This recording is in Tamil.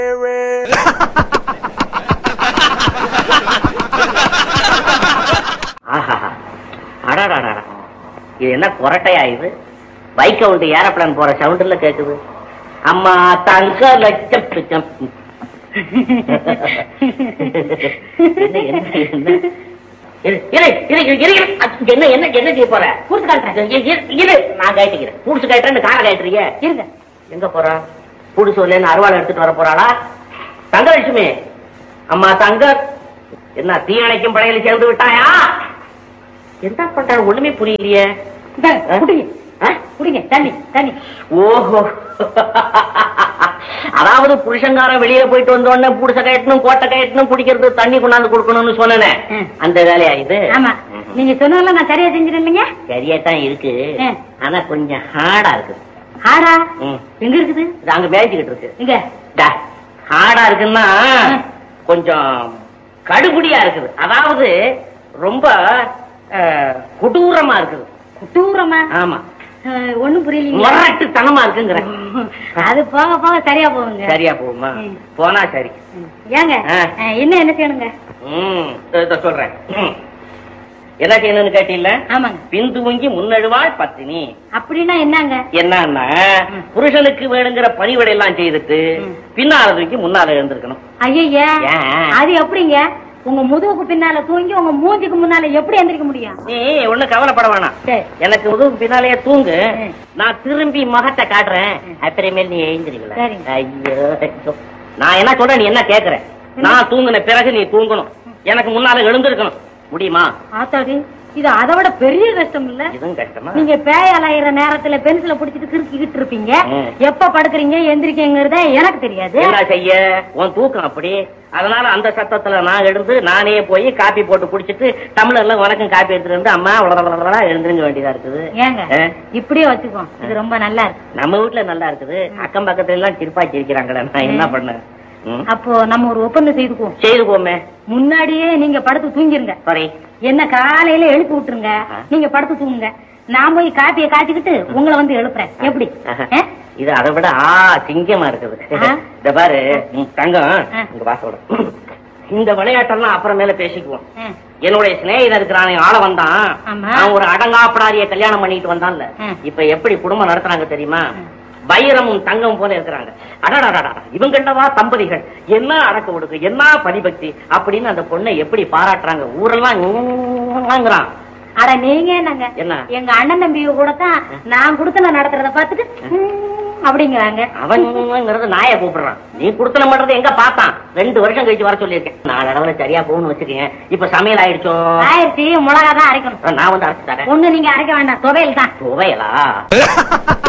இது என்ன கொரட்டையா? இது பைக் அவுண்ட் ஏரோப்ளான் போற சவுண்ட்ல கேக்குது. அம்மா தங்க லட்சம் என்ன என்ன என்ன செய்ய போற? பூசு காட்டுறேன். நான் காய்ச்சிக்கிறேன். பூசு காட்டுறேன்னு காரை காய்ட்டுறீங்க. இருங்க. எங்க போறா? பூடு சொல்ல அருவாள் எடுத்துட்டு வர போறாளா? தங்கலட்சுமி, அம்மா தங்க, என்ன தீயணைக்கும் படையில சேர்ந்து விட்டாயா? என்ன பண்ற ஒண்ணுமே புரியலையே. குடிங்க தண்ணி தண்ணி. ஓஹோ, அதாவது புருஷங்காரன் வெளியே போயிட்டு வந்தோடனே புடிச கயட்டணும் கோட்டை கயட்டணும் குடிக்கிறது தண்ணி கொண்டாந்து கொடுக்கணும்னு சொன்னேன். அந்த வேலையா இது? ஆமா, நீங்க சொன்னதெல்லாம் நான் சரியா செஞ்சிருந்தேன் இல்லைங்க? சரியா தான் இருக்கு, ஆனா கொஞ்சம் ஹார்டா இருக்கு. ஹார்டா எங்க இருக்குது? அங்க மேய்ச்சிக்கிட்டு இருக்கு. இங்க ஹார்டா இருக்குன்னா கொஞ்சம் கடுபுடியா இருக்குது. அதாவது ரொம்ப கொடூரமா இருக்குது. கொடூரமா? ஆமா, ஒண்ணும் புரியல. முரட்டு தனமா இருக்குங்கிற. அது போக போக சரியா போகுங்க. சரியா போகுமா? போனா சரி. ஏங்க என்ன என்ன செய்யணுங்க? சொல்றேன். என்ன செய்யணும்னு கேட்டீங்களா? ஆமாங்க. பின்துவங்கி முன்னழுவாள் பத்தினி. அப்படின்னா என்னங்க? என்னன்னா புருஷனுக்கு வேணுங்கிற பணிவிடை எல்லாம் செய்துட்டு பின்னால தூக்கி முன்னால எழுந்திருக்கணும். ஐயா, அது எப்படிங்க? உங்க முதுகுக்கு பின்னால தூங்கி உங்க மூஞ்சிக்கு முன்னால எப்படி எந்திரிக்க முடியும்? நீ ஒண்ணு கவலைப்பட வேணாம். எனக்கு முதுகுக்கு பின்னாலேயே தூங்கு, நான் திரும்பி முகத்தை காட்டுறேன், அப்புறமேல் நீ எழுந்திருக்கல. ஐயோ, நான் என்ன சொல்றேன், நீ என்ன கேக்குற? நான் தூங்கின பிறகு நீ தூங்கணும், எனக்கு முன்னால எழுந்திருக்கணும். முடியுமா? ஆத்தாடி, இது அதை விட பெரிய கஷ்டம் இல்ல? இதுவும் கஷ்டமா? நீங்க பேய் அலையிற நேரத்துல பென்சில புடிச்சிட்டு கிறுக்கிட்டு இருப்பீங்க, எப்ப படுக்கிறீங்க எந்திரிக்கங்கிறத எனக்கு தெரியாது. என்ன செய்ய, உன் தூக்கம் அப்படி. அதனால அந்த சத்தத்துல நான் எழுந்து நானே போய் காப்பி போட்டு குடிச்சிட்டு டம்ளர்ல உனக்கும் காப்பி எடுத்துட்டு வந்து அம்மா எழுந்திருங்க வேண்டியதா இருக்குது. ஏங்க இப்படியே வச்சுக்கோ, இது ரொம்ப நல்லா இருக்கு. நம்ம வீட்டுல நல்லா இருக்குது, அக்கம் பக்கத்துல எல்லாம் திருப்பாச்சி இருக்கிறாங்களே, நான் என்ன பண்ணேன்? அப்போ நம்ம ஒரு ஒப்பந்தம் செய்துக்குவோமே. முன்னாடியே நீங்க படுத்து தூங்கிருங்க. சரி, என்ன காலையில எழுப்பி விட்டுருங்க, நீங்க படுத்து தூங்குங்க. நான் போய் காப்பியை காய்ச்சிக்கிட்டு உங்களை வந்து எழுப்புறேன். எப்படி? இது அதை விட சிங்கமா இருக்குது. இந்த பாரு தங்கம், உங்க வாசோட இந்த விளையாட்டெல்லாம் அப்புறமேல பேசிக்குவோம். என்னுடைய சிநேகிதன் இருக்கிறானே ஆள வந்தான், அவன் ஒரு அடங்காப்படாரிய கல்யாணம் பண்ணிட்டு வந்தான்ல, இப்ப எப்படி குடும்பம் நடத்துறாங்க தெரியுமா? வைரமும் தங்கம் போல இருக்கிறாங்க. அடடா, இவங்கண்டவா தம்பதிகள், என்ன அடக்க ஒடுக்கு, என்ன பரிபக்தி அப்படின்னு அந்த பொண்ணை எப்படி பாராட்டுறாங்க. ஊரெல்லாம் அட நீங்க என்னங்க, என்ன எங்க அண்ணன் தம்பி கூட தான் நான் குடுத்தன நடத்துறத பாத்துட்டு அப்படிங்கிறாங்க. அவன்ங்கிறது நாய கூப்பிடுறான், நீ குடுத்தன பண்றது எங்க பார்த்தான்? 2 வருஷம் கழிச்சு வர சொல்லியிருக்கேன். 4 அளவுல சரியா போகணும்னு வச்சுக்கேன். இப்ப சமையல் ஆயிடுச்சோ? ஆயிடுச்சு. மிளகா தான் அரைக்கணும். நான் வந்து அரைச்சு தரேன். ஒண்ணு நீங்க அரைக்க வேண்டாம், துவையல் தான். துவையலா?